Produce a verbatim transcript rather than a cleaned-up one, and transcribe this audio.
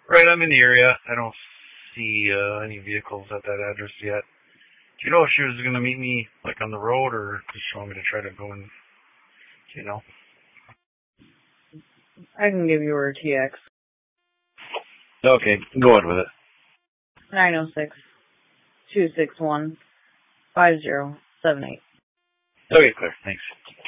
Right, I'm in the area. I don't see uh, any vehicles at that address yet. Do you know if she was going to meet me, like, on the road, or just want me to try to go and, you know? I can give you her T X. Okay, go ahead with it. nine oh six, two six one, five oh seven eight. Okay, Claire, thanks.